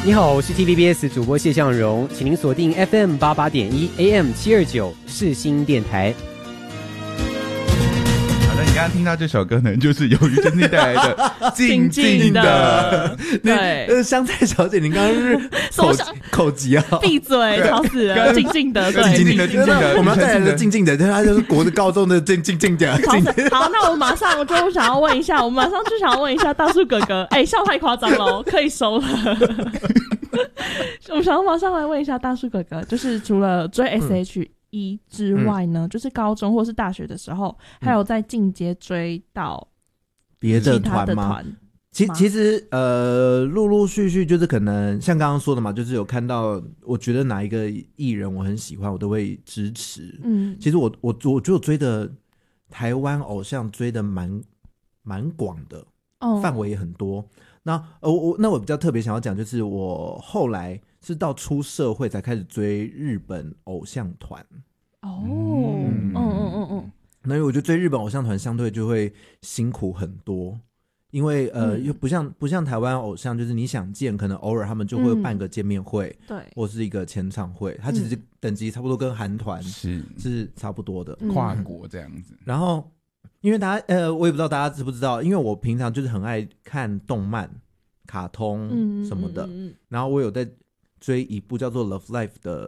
你好，我是 TVBS 主播谢向荣，请您锁定 FM88.1 AM729 世新电台。 刚刚听到这首歌呢，就是由于真正带来的静静的。 对，香菜小姐，你刚刚是口急啊？ 闭嘴，吵死了！静静的，对， 静静的，静静的， 我们要带来的静静的，它就是国的高中的静的。 好，那我马上就想要问一下，大树哥哥，笑太夸张了，可以收了。我想要马上来问一下大树哥哥，就是除了追 SHE 之外呢，就是高中或是大学的时候，还有在进阶追到别的团吗？其实陆陆续续就是可能像刚刚说的嘛，就是有看到我觉得哪一个艺人我很喜欢，我都会支持。其实我觉得我追的台湾偶像追的蛮广的，范围也很多。那我比较特别想要讲，就是我后来是到出社会才开始追日本偶像团。那我觉得追日本偶像团相对就会辛苦很多，因为又不像台湾偶像，就是你想见，可能偶尔他们就会办个见面会， 对， 或是一个签唱会，它其实等级差不多跟韩团是差不多的， 跨国这样子。 然后因为大家我也不知道大家知不知道，因为我平常就是很爱看动漫、卡通什么的，然后我有在追一部叫做《Love Life》的